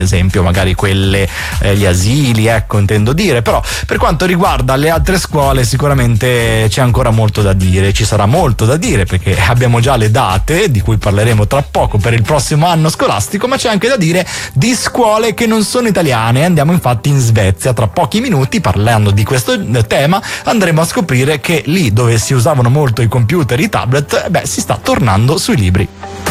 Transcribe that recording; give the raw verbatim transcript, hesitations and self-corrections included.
esempio magari quelle eh, gli asili, ecco, intendo dire. Però per quanto riguarda le altre scuole sicuramente c'è ancora molto da dire, ci sarà molto da dire perché abbiamo già le date di cui parleremo tra poco per il prossimo anno scolastico, ma c'è anche da dire di scuole che non sono italiane. Andiamo infatti in Svezia tra pochi minuti. Parlando di questo tema andremo a scoprire che lì dove si usavano molto i computer, i tablet, beh, si sta tornando sui libri.